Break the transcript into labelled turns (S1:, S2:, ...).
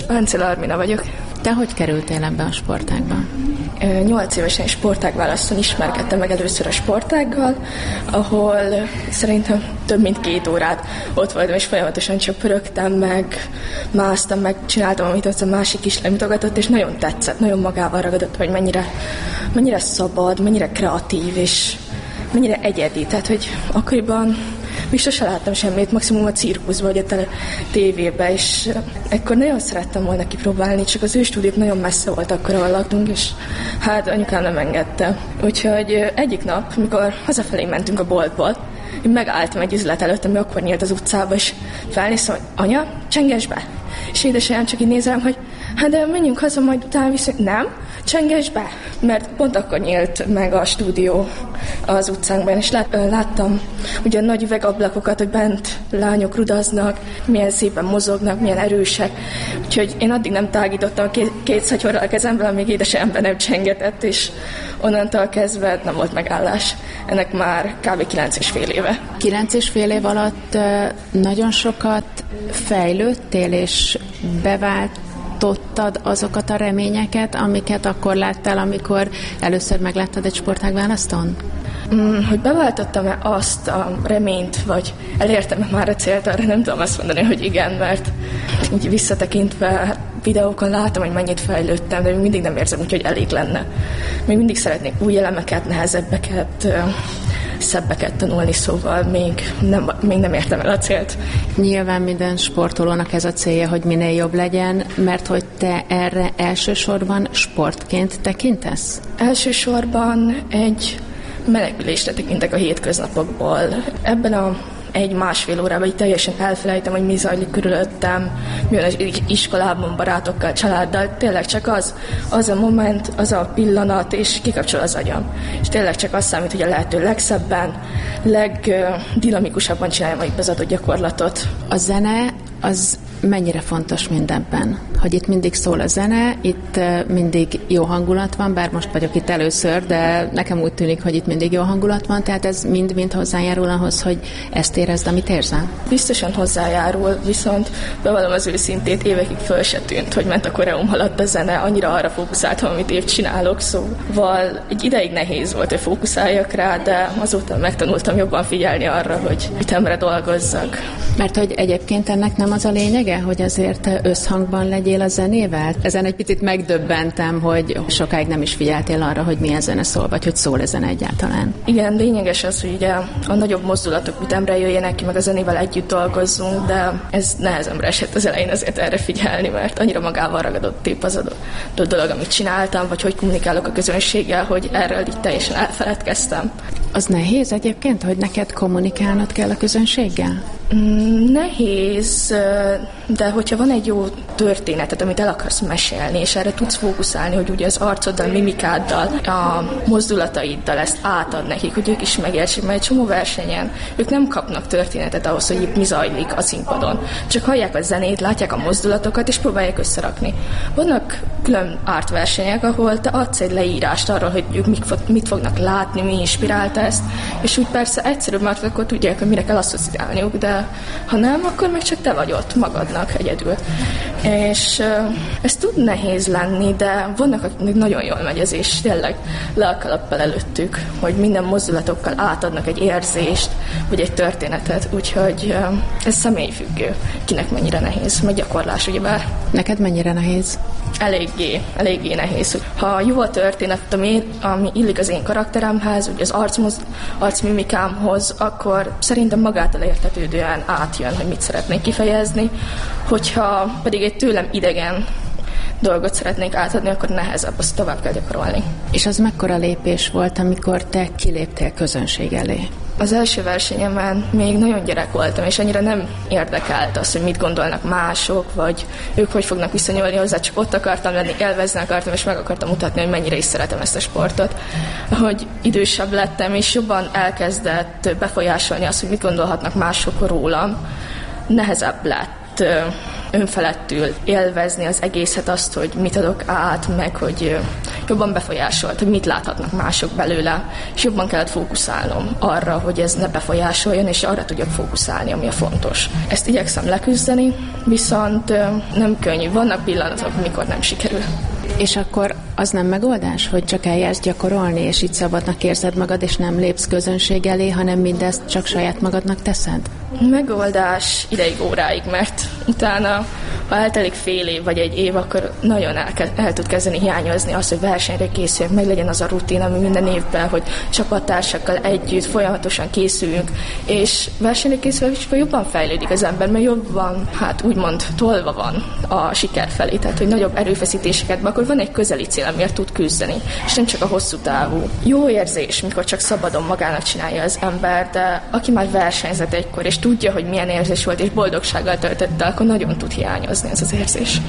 S1: Páncél Armina vagyok.
S2: Te hogy kerültél ebbe a sportágba?
S1: 8 évesen sportágválasztón ismerkedtem meg először a sportággal, ahol szerintem több mint 2 órát ott voltam, és folyamatosan csak pörögtem meg, másztam meg, csináltam, amit az a másik is lemutogatott, és nagyon tetszett, nagyon magával ragadott, hogy mennyire szabad, mennyire kreatív, és mennyire egyedi. Tehát, hogy akkoriban még sose láttam semmit, maximum a cirkuszban, vagy a tévében, és ekkor nagyon szerettem volna kipróbálni, csak az ő stúdiók nagyon messze volt akkor, ahol laktunk, és hát anyukám nem engedte. Úgyhogy egyik nap, amikor hazafelé mentünk a boltból, én megálltam egy üzlet előtt, ami akkor nyílt az utcába, és felnéztem, hogy anya, csenges be! És édesanyám csak így nézem, hogy hát de menjünk haza, majd utána viszont nem, csenges be! Mert pont akkor nyílt meg a stúdió az utcánkban, és láttam ugyan nagy üvegablakokat, hogy bent lányok rudaznak, milyen szépen mozognak, milyen erősek. Úgyhogy én addig nem tágítottam két szatyorral a kezemben, amíg édesanyám nem csengetett, és onnantól kezdve nem volt megállás. Ennek már kb. 9,5 éve.
S2: 9,5 év alatt nagyon sokat fejlődtél, és beváltottad azokat a reményeket, amiket akkor láttál, amikor először megláttad egy sportágválasztón?
S1: Hogy beváltottam-e azt a reményt, vagy elértem már a célt, arra nem tudom azt mondani, hogy igen, mert így visszatekintve videókon látom, hogy mennyit fejlődtem, de még mindig nem érzem úgy, hogy elég lenne. Még mindig szeretnék új elemeket, nehezebbeket, szebbeket tanulni, szóval még nem értem el a célt.
S2: Nyilván minden sportolónak ez a célja, hogy minél jobb legyen, mert hogy te erre elsősorban sportként tekintesz?
S1: Elsősorban egy menekülésre tekintek a hétköznapokból. Ebben a 1-1,5 órában így teljesen elfelejtem, hogy mi zajlik körülöttem, mi az iskolában, barátokkal, családdal. Tényleg csak az a moment, az a pillanat, és kikapcsol az agyam. És tényleg csak azt számít, hogy a lehető legszebben, legdinamikusabban csináljam itt az adott gyakorlatot.
S2: A zene az mennyire fontos mindenben? Hogy itt mindig szól a zene, itt mindig jó hangulat van, bár most vagyok itt először, de nekem úgy tűnik, hogy itt mindig jó hangulat van, tehát ez mind hozzájárul ahhoz, hogy ezt érezd, amit érzel?
S1: Biztosan hozzájárul, viszont bevallom az őszintét, évekig föl se tűnt, hogy ment a koreum alatt a zene, annyira arra fókuszáltam, amit épp csinálok, szóval egy ideig nehéz volt, hogy fókuszáljak rá, de azóta megtanultam jobban figyelni arra, hogy ütemre dolgozzak.
S2: Mert hogy egyébként ennek nem az a lényege, hogy azért összhangban legyél a zenével? Ezen egy picit megdöbbentem, hogy sokáig nem is figyeltél arra, hogy milyen zene szól, vagy hogy szól a zene egyáltalán.
S1: Igen, lényeges az, hogy ugye a nagyobb mozdulatok ütemre jöjjenek ki, meg a zenével együtt dolgozzunk, de ez nehezemre esett az elején azért erre figyelni, mert annyira magával ragadott épp az a dolog, amit csináltam, vagy hogy kommunikálok a közönséggel, hogy erről így teljesen elfeledkeztem.
S2: Az nehéz egyébként, hogy neked kommunikálnod kell a közönséggel?
S1: Nehéz, de hogyha van egy jó történetet, amit el akarsz mesélni, és erre tudsz fókuszálni, hogy ugye az arcoddal, mimikáddal, a mozdulataiddal ezt átad nekik, hogy ők is megértsék, mert egy csomó versenyen ők nem kapnak történetet ahhoz, hogy mi zajlik a színpadon. Csak hallják a zenét, látják a mozdulatokat, és próbálják összerakni. Vannak külön artversenyek, ahol te adsz egy leírást arról, hogy ők mit fognak látni, mi inspirálta ezt, és úgy persze egyszerűbb, mert akkor tudják, hogy mire kell asszociálniuk, de ha nem, akkor meg csak te vagy ott magadnak egyedül. És ez tud nehéz lenni, de vannak, akiknek nagyon jól megy ez, és tényleg le a kalappal előttük, hogy minden mozdulatokkal átadnak egy érzést, vagy egy történetet, úgyhogy ez személyfüggő, kinek mennyire nehéz, meg gyakorlás, ugyebár.
S2: Neked mennyire nehéz?
S1: Eléggé nehéz. Ha jó a történet, ami illik az én karakteremhez, ugye az arcmimikámhoz, akkor szerintem magától értetődően átjön, hogy mit szeretnék kifejezni. Hogyha pedig egy tőlem idegen dolgot szeretnék átadni, akkor nehezebb, azt tovább kell gyakorolni.
S2: És az mekkora lépés volt, amikor te kiléptél közönség elé?
S1: Az első versenyemen még nagyon gyerek voltam, és annyira nem érdekelt az, hogy mit gondolnak mások, vagy ők hogy fognak viszonyulni hozzá, csak ott akartam lenni, élvezni akartam, és meg akartam mutatni, hogy mennyire is szeretem ezt a sportot. Ahogy idősebb lettem, és jobban elkezdett befolyásolni azt, hogy mit gondolhatnak mások rólam, nehezebb lett önfeledtül élvezni az egészet, azt, hogy mit adok át, meg hogy jobban befolyásolt, hogy mit láthatnak mások belőle, és jobban kellett fókuszálnom arra, hogy ez ne befolyásoljon, és arra tudjak fókuszálni, ami a fontos. Ezt igyekszem leküzdeni, viszont nem könnyű. Vannak pillanatok, amikor nem sikerül.
S2: És akkor az nem megoldás, hogy csak eljársz gyakorolni, és így szabadnak érzed magad, és nem lépsz közönség elé, hanem mindezt csak saját magadnak teszed?
S1: Megoldás ideig, óráig, mert utána, ha eltelik fél év vagy egy év, akkor nagyon el tud kezdeni hiányozni azt, hogy versenyre készüljünk, meg legyen az a rutin, ami minden évben, hogy csapattársakkal együtt folyamatosan készüljünk, és versenyre készülve is jobban fejlődik az ember, mert jobban, úgymond tolva van a siker felé, tehát hogy nagyobb erőfeszítéseket, akkor van egy közeli cél, amiért tud küzdeni, és nem csak a hosszú távú. Jó érzés, mikor csak szabadon magának csinálja az ember, de aki már versenyzett egykor, és tudja, hogy milyen érzés volt, és boldogsággal töltötte, akkor nagyon tud hiányozni ez az érzés.